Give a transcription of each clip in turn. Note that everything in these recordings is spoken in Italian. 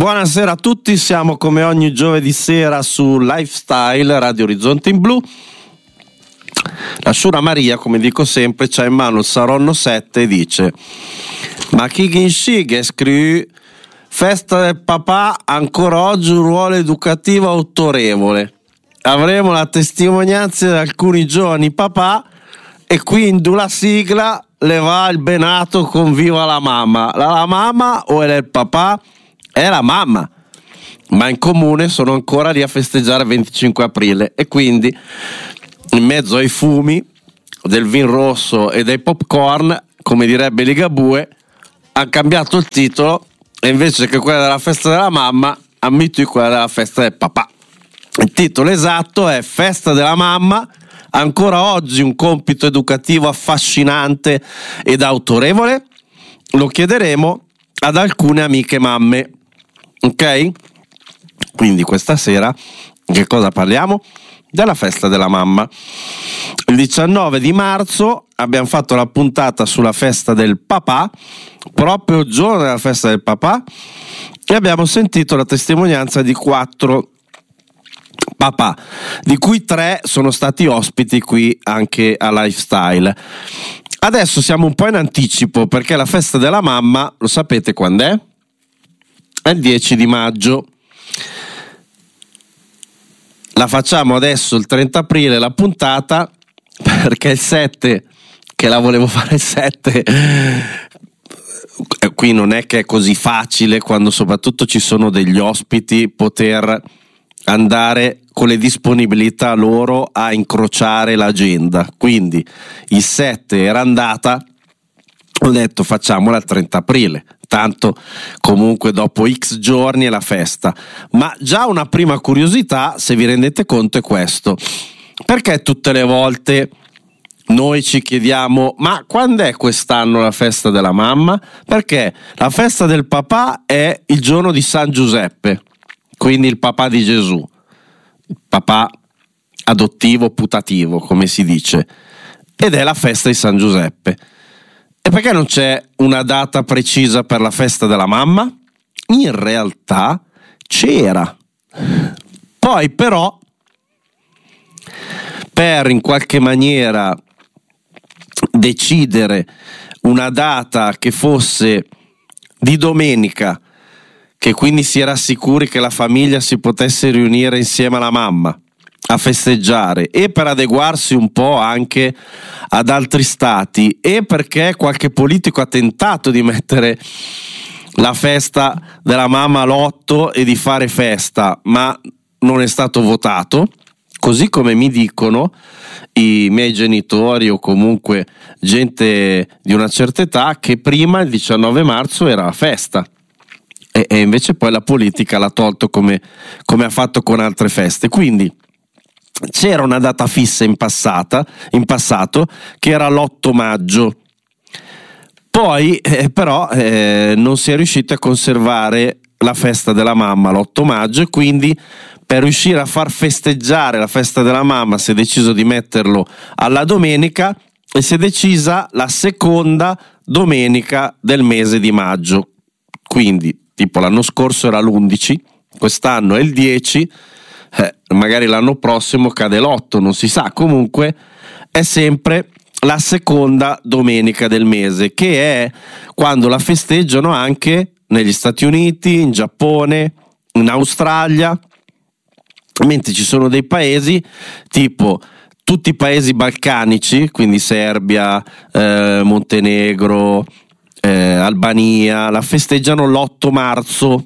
Buonasera a tutti, siamo come ogni giovedì sera su Lifestyle Radio Orizzonte in Blu. La Sura Maria, come dico sempre, c'ha in mano il Saronno 7 e dice: ma chi che scrive festa del papà, ancora oggi un ruolo educativo autorevole. Avremo la testimonianza di alcuni giovani papà e quindi la sigla le va il benato con viva la mamma. La mamma o è il papà? È la mamma, ma in comune sono ancora lì a festeggiare il 25 aprile e quindi in mezzo ai fumi del vin rosso e dei popcorn, come direbbe Ligabue, ha cambiato il titolo e invece che quella della festa della mamma ha messo quella della festa del papà. Il titolo esatto è Festa della mamma, ancora oggi un compito educativo affascinante ed autorevole. Lo chiederemo ad alcune amiche mamme. Ok? Quindi questa sera che cosa parliamo? Della festa della mamma. Il 19 di marzo abbiamo fatto la puntata sulla festa del papà, proprio il giorno della festa del papà, e abbiamo sentito la testimonianza di 4 papà, di cui 3 sono stati ospiti qui anche a Lifestyle. Adesso siamo un po' in anticipo perché la festa della mamma, lo sapete quando è? È il 10 di maggio. La facciamo adesso il 30 aprile la puntata perché il 7, che la volevo fare il 7, qui non è che è così facile quando soprattutto ci sono degli ospiti poter andare con le disponibilità loro a incrociare l'agenda. Quindi il 7 era andata, ho detto facciamola il 30 aprile, tanto comunque dopo X giorni è la festa. Ma già una prima curiosità, se vi rendete conto, è questo: perché tutte le volte noi ci chiediamo ma quando è quest'anno la festa della mamma? Perché la festa del papà è il giorno di San Giuseppe, quindi il papà di Gesù, il papà adottivo putativo come si dice, ed è la festa di San Giuseppe. E perché non c'è una data precisa per la festa della mamma? In realtà c'era. Poi però, per in qualche maniera decidere una data che fosse di domenica, che quindi si era sicuri che la famiglia si potesse riunire insieme alla mamma a festeggiare, e per adeguarsi un po' anche ad altri stati, e perché qualche politico ha tentato di mettere la festa della mamma all'8 e di fare festa, ma non è stato votato, così come mi dicono i miei genitori o comunque gente di una certa età che prima il 19 marzo era la festa. E invece poi la politica l'ha tolto come ha fatto con altre feste. Quindi c'era una data fissa in passato che era l'8 maggio. Poi però non si è riusciti a conservare la festa della mamma l'8 maggio e quindi per riuscire a far festeggiare la festa della mamma si è deciso di metterlo alla domenica e si è decisa la seconda domenica del mese di maggio. Quindi tipo l'anno scorso era l'11, quest'anno è il 10, magari l'anno prossimo cade l'8, non si sa. Comunque è sempre la seconda domenica del mese, che è quando la festeggiano anche negli Stati Uniti, in Giappone, in Australia, mentre ci sono dei paesi tipo tutti i paesi balcanici, quindi Serbia, Montenegro, Albania, la festeggiano l'8 marzo,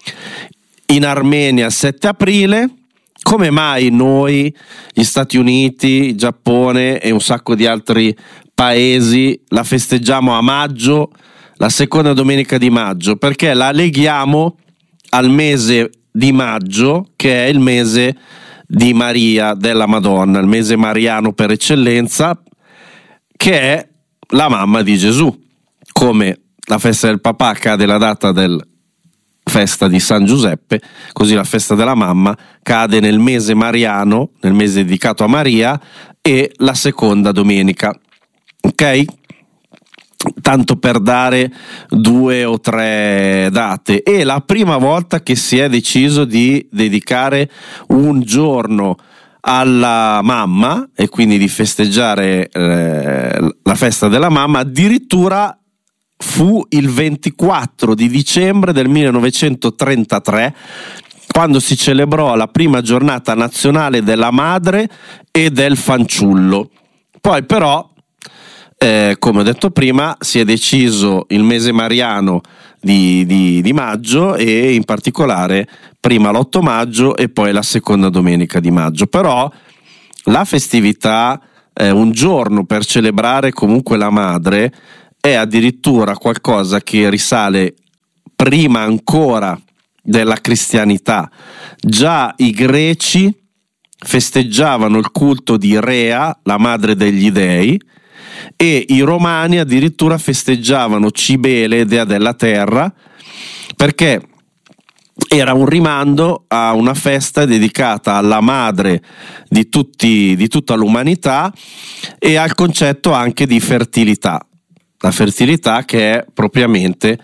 in Armenia il 7 aprile. Come mai noi, gli Stati Uniti, il Giappone e un sacco di altri paesi la festeggiamo a maggio, la seconda domenica di maggio? Perché la leghiamo al mese di maggio, che è il mese di Maria della Madonna, il mese mariano per eccellenza, che è la mamma di Gesù. Come la festa del papà cade la data del festa di San Giuseppe, così la festa della mamma cade nel mese mariano, nel mese dedicato a Maria, e la seconda domenica. Ok? tanto per dare 2 o 3 date. E la prima volta che si è deciso di dedicare un giorno alla mamma e quindi di festeggiare la festa della mamma, addirittura fu il 24 di dicembre del 1933, quando si celebrò la prima giornata nazionale della madre e del fanciullo. Poi però, come ho detto prima, si è deciso il mese mariano di maggio, e in particolare prima l'8 maggio e poi la seconda domenica di maggio. Però la festività, un giorno per celebrare comunque la madre, è addirittura qualcosa che risale prima ancora della cristianità. Già i greci festeggiavano il culto di Rea, la madre degli dei, e i romani addirittura festeggiavano Cibele, dea della terra, perché era un rimando a una festa dedicata alla madre di tutta l'umanità, e al concetto anche di fertilità, la fertilità che è propriamente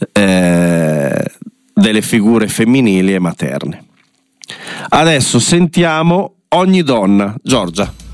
delle figure femminili e materne. Adesso sentiamo Ogni donna, Giorgia.